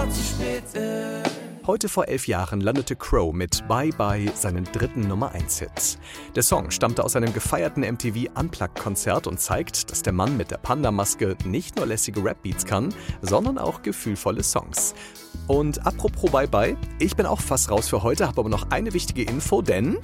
grad zu spät ist. Heute vor 11 Jahren landete Crow mit Bye Bye seinen dritten Nummer-1-Hit. Der Song stammte aus einem gefeierten MTV Unplugged-Konzert und zeigt, dass der Mann mit der Panda-Maske nicht nur lässige Rap-Beats kann, sondern auch gefühlvolle Songs. Und apropos Bye Bye, ich bin auch fast raus für heute, habe aber noch eine wichtige Info, denn